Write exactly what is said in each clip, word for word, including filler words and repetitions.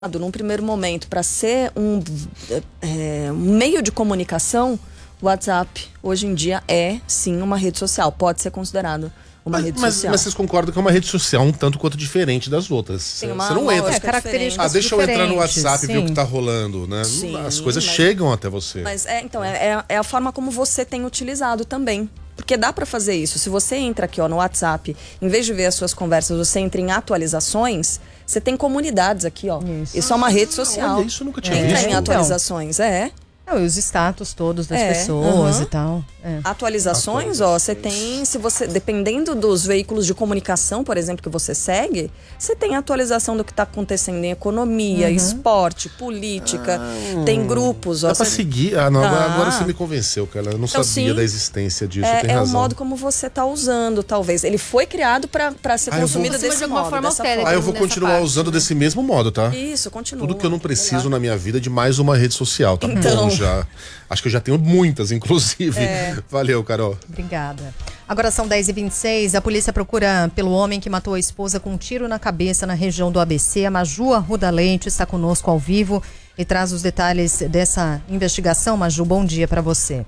num primeiro momento para ser um, é, um meio de comunicação, o WhatsApp hoje em dia é sim uma rede social, pode ser considerado uma mas, rede mas, social. Mas vocês concordam que é uma rede social um tanto quanto diferente das outras? Você não entra. É, características ah, deixa eu entrar no WhatsApp e ver o que tá sim. rolando, né? Sim, As coisas mas, chegam até você. Mas é, então, é, é a forma como você tem utilizado também. Porque dá para fazer isso. Se você entra aqui ó, no WhatsApp, em vez de ver as suas conversas, você entra em atualizações, você tem comunidades aqui, ó. Isso, isso é uma rede social. Olha, isso eu nunca tinha entra visto. em atualizações, é. Não, e os status todos das é, pessoas uhum. e tal. É. Atualizações, ó, você tem, se você, dependendo dos veículos de comunicação, por exemplo, que você segue, você tem atualização do que está acontecendo em economia, uhum. esporte, política, ah, tem grupos. Ó, dá você... pra seguir? Ah, não, ah. agora você me convenceu, cara. Eu não então, sabia sim, da existência disso, é, tem é razão. o modo como você está usando, talvez. Ele foi criado para ser ah, consumido vou... desse de alguma modo, forma dessa altere, forma. Ah, eu vou continuar parte, usando né? desse mesmo modo, tá? Isso, continua. Tudo que eu não preciso melhor. na minha vida é de mais uma rede social, tá então... bom já. Acho que eu já tenho muitas, inclusive. É. Valeu, Carol. Obrigada. Agora são dez e vinte e seis. A polícia procura pelo homem que matou a esposa com um tiro na cabeça na região do A B C. A Maju Arruda Leite está conosco ao vivo e traz os detalhes dessa investigação. Maju, bom dia para você.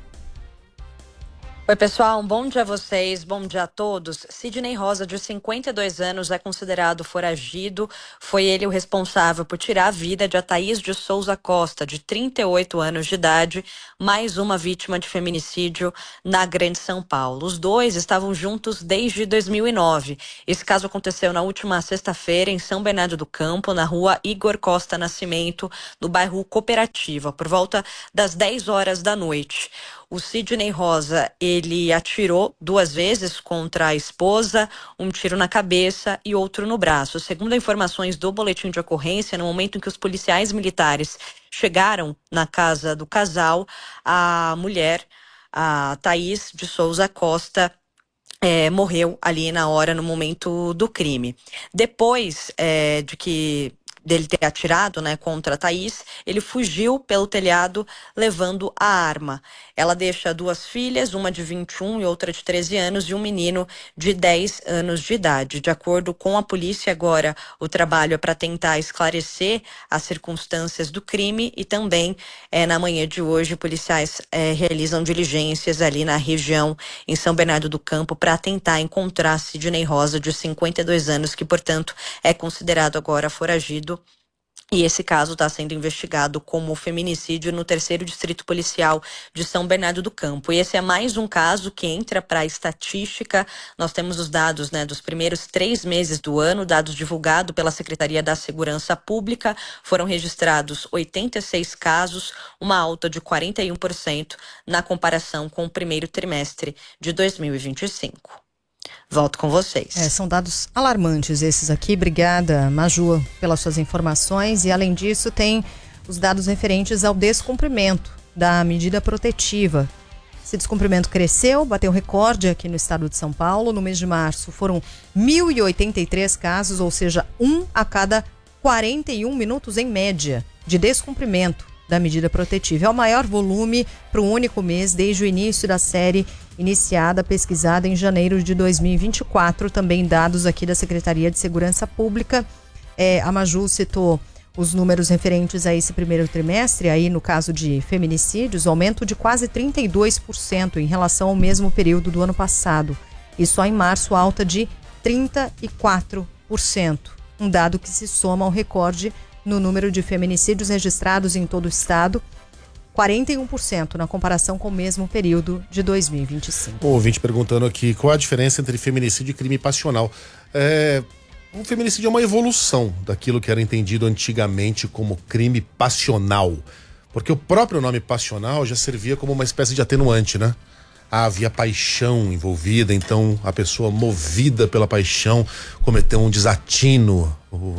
Oi, pessoal, um bom dia a vocês, bom dia a todos. Sidney Rosa, de cinquenta e dois anos, é considerado foragido. Foi ele o responsável por tirar a vida de Thaís de Souza Costa, de trinta e oito anos de idade, mais uma vítima de feminicídio na Grande São Paulo. Os dois estavam juntos desde dois mil e nove. Esse caso aconteceu na última sexta-feira em São Bernardo do Campo, na rua Igor Costa Nascimento, no bairro Cooperativa, por volta das dez horas da noite. O Sidney Rosa, ele atirou duas vezes contra a esposa, um tiro na cabeça e outro no braço. Segundo informações do boletim de ocorrência, no momento em que os policiais militares chegaram na casa do casal, a mulher, a Thaís de Souza Costa, é, morreu ali na hora, no momento do crime. Depois é, de que... dele ter atirado, né, contra a Thaís, ele fugiu pelo telhado levando a arma. Ela deixa duas filhas, uma de vinte e um e outra de treze anos, e um menino de dez anos de idade. De acordo com a polícia, agora o trabalho é para tentar esclarecer as circunstâncias do crime e também, é, na manhã de hoje, policiais é, realizam diligências ali na região, em São Bernardo do Campo, para tentar encontrar Sidney Rosa, de cinquenta e dois anos, que, portanto, é considerado agora foragido. E esse caso está sendo investigado como feminicídio no terceiro distrito policial de São Bernardo do Campo. E esse é mais um caso que entra para a estatística. Nós temos os dados, né, dos primeiros três meses do ano, dados divulgados pela Secretaria da Segurança Pública. Foram registrados oitenta e seis casos, uma alta de quarenta e um por cento na comparação com o primeiro trimestre de dois mil e vinte e cinco. Volto com vocês. É, são dados alarmantes esses aqui. Obrigada, Maju, pelas suas informações. E, além disso, tem os dados referentes ao descumprimento da medida protetiva. Esse descumprimento cresceu, bateu recorde aqui no estado de São Paulo. No mês de março foram mil e oitenta e três casos, ou seja, um a cada quarenta e um minutos em média de descumprimento da medida protetiva. É o maior volume para um único mês desde o início da série iniciada, pesquisada em janeiro de dois mil e vinte e quatro. Também dados aqui da Secretaria de Segurança Pública. É, a Maju citou os números referentes a esse primeiro trimestre, aí no caso de feminicídios, aumento de quase trinta e dois por cento em relação ao mesmo período do ano passado. E só em março, alta de trinta e quatro por cento. Um dado que se soma ao recorde no número de feminicídios registrados em todo o estado, quarenta e um por cento na comparação com o mesmo período de dois mil e vinte e cinco. O ouvinte perguntando aqui qual a diferença entre feminicídio e crime passional. É, o feminicídio é uma evolução daquilo que era entendido antigamente como crime passional, porque o próprio nome passional já servia como uma espécie de atenuante, né? Ah, havia paixão envolvida, então a pessoa movida pela paixão cometeu um desatino.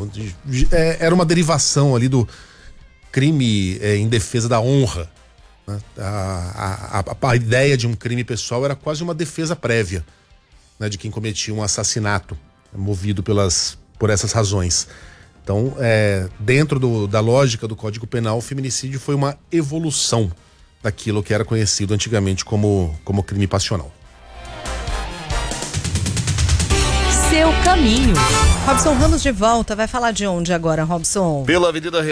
Era uma derivação ali do crime é, em defesa da honra. Né? A, a, a, a ideia de um crime pessoal era quase uma defesa prévia, né, de quem cometia um assassinato, movido pelas, por essas razões. Então, é, dentro do, da lógica do Código Penal, o feminicídio foi uma evolução daquilo que era conhecido antigamente como, como crime passional. seu caminho. Robson Ramos de volta. Vai falar de onde agora, Robson? Pela Avenida